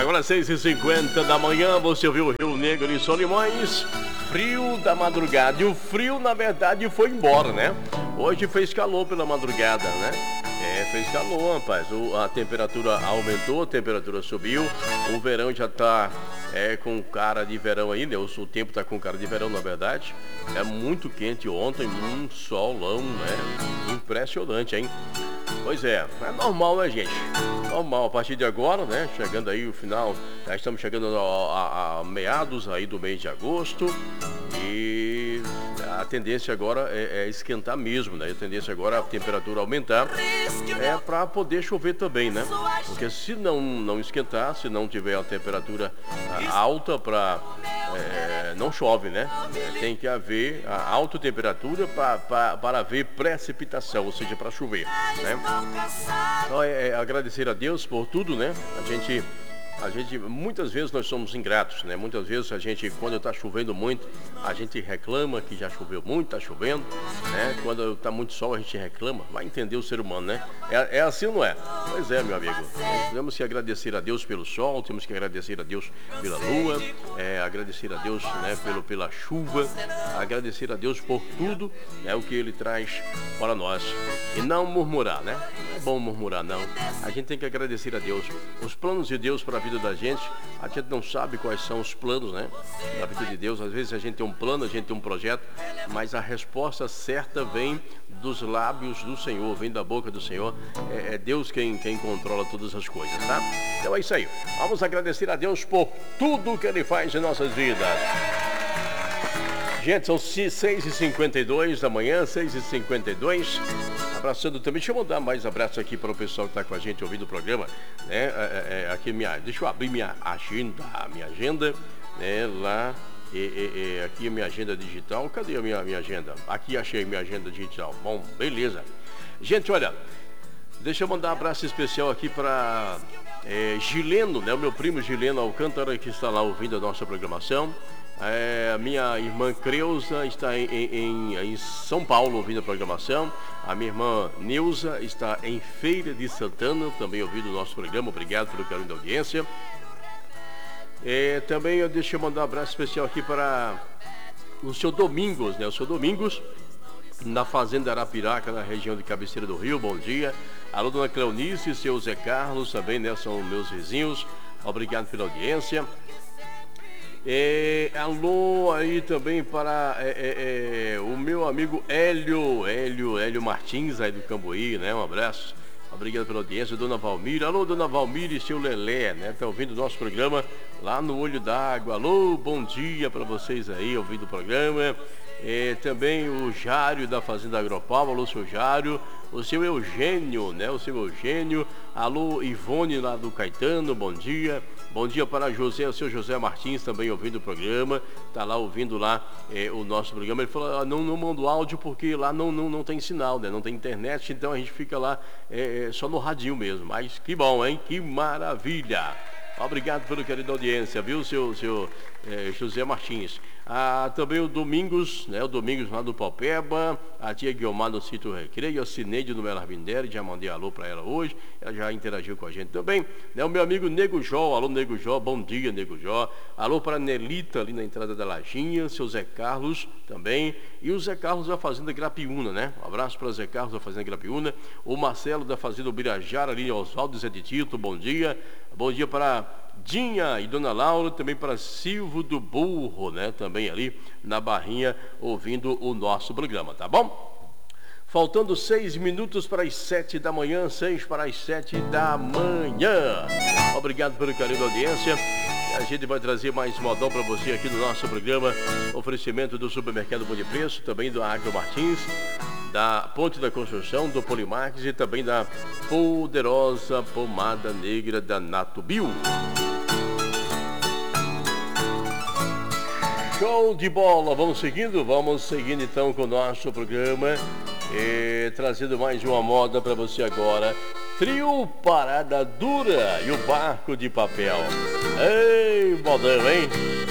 Agora 6h50 da manhã, você ouviu o Rio Negro de Solimões, frio da madrugada. E o frio, na verdade, foi embora, né? Hoje fez calor pela madrugada, né? Fez calor, rapaz. A temperatura aumentou, a temperatura subiu. O verão já tá com cara de verão aí, né? O tempo tá com cara de verão, na verdade. É muito quente ontem, um solão, né? Impressionante, hein? Pois é normal, né, gente? Normal, a partir de agora, né? Chegando aí o final, já estamos chegando a meados aí do mês de agosto. E a tendência agora é esquentar mesmo, né? A tendência agora é a temperatura aumentar, para poder chover também, né? Porque se não esquentar, se não tiver a temperatura alta, não chove, né? Tem que haver a alta temperatura para haver precipitação, ou seja, para chover, né? Então agradecer a Deus por tudo, né? A gente, muitas vezes nós somos ingratos, né? Muitas vezes a gente, quando está chovendo muito, a gente reclama que já choveu muito, está chovendo, né? Quando está muito sol, a gente reclama. Vai entender o ser humano, né? É assim ou não é? Pois é, meu amigo. Temos que agradecer a Deus pelo sol, temos que agradecer a Deus pela lua, agradecer a Deus, né, pela chuva, agradecer a Deus por tudo, né, o que Ele traz para nós. E não murmurar, né? Não é bom murmurar, não. A gente tem que agradecer a Deus. Os planos de Deus para a vida da gente, a gente não sabe quais são os planos, né, da vida de Deus. Às vezes a gente tem um plano, a gente tem um projeto, mas a resposta certa vem dos lábios do Senhor, vem da boca do Senhor. É Deus quem controla todas as coisas, tá? Então é isso aí. Vamos agradecer a Deus por tudo que Ele faz em nossas vidas. Gente, são 6h52 da manhã, 6h52. Abraçando também, deixa eu mandar mais abraço aqui para o pessoal que está com a gente ouvindo o programa, né? Deixa eu abrir minha agenda, né? Lá, aqui a minha agenda digital. Cadê a minha agenda? Aqui achei minha agenda digital. Bom, beleza. Gente, olha, deixa eu mandar um abraço especial aqui para Gileno, né? O meu primo Gileno Alcântara, que está lá ouvindo a nossa programação. A minha irmã Creuza está em São Paulo ouvindo a programação. A minha irmã Neuza está em Feira de Santana, também ouvindo o nosso programa. Obrigado pelo carinho da audiência. Também deixa eu mandar um abraço especial aqui para o seu Domingos, né? O seu Domingos, na Fazenda Arapiraca, na região de Cabeceira do Rio. Bom dia. Alô, dona Cleonice e seu Zé Carlos também, né? São meus vizinhos. Obrigado pela audiência. Alô aí também para o meu amigo Hélio Martins aí do Cambuí, né? Um abraço, obrigado pela audiência. Dona Valmira, alô, dona Valmira e seu Lelé, né? Tá ouvindo o nosso programa lá no Olho d'Água. Alô, bom dia para vocês aí ouvindo o programa. Também o Jário da Fazenda Agropau, alô, seu Jário. O seu Eugênio, né? O seu Eugênio. Alô, Ivone lá do Caetano, bom dia. Bom dia para o seu José Martins, também ouvindo o programa. Tá lá ouvindo lá o nosso programa. Ele falou, não manda áudio porque lá não tem sinal, né? Não tem internet, então a gente fica lá só no radinho mesmo. Mas que bom, hein? Que maravilha! Obrigado pelo querido audiência, viu, seu José Martins. Também o Domingos, né? O Domingos lá do Paupeba, a tia Guiomar no Sítio Recreio, a Cineide no Melar Binderi, já mandei alô para ela hoje, ela já interagiu com a gente também, né? O meu amigo Nego Jó, alô Nego Jó, bom dia Nego Jó. Alô para Nelita ali na entrada da Lajinha, seu Zé Carlos também, e o Zé Carlos da Fazenda Grapiúna, né? Um abraço para o Zé Carlos da Fazenda Grapiúna, o Marcelo da Fazenda Ubirajara ali, Oswaldo Zé de Tito, bom dia para Dinha e Dona Laura, também para Silvio do Burro, né? Também ali na Barrinha, ouvindo o nosso programa, tá bom? Faltando 6 minutos para as 7 da manhã, 6 para as 7 da manhã. Obrigado pelo carinho da audiência. A gente vai trazer mais modão para você aqui no nosso programa. Oferecimento do Supermercado Bom de Preço, também do Agro Martins, da Ponte da Construção, do Polimarques e também da poderosa pomada negra da Natubio. Show de bola! Vamos seguindo então com o nosso programa, trazendo mais uma moda para você agora. Trio Parada Dura e o Barco de Papel. Ei, modão, hein?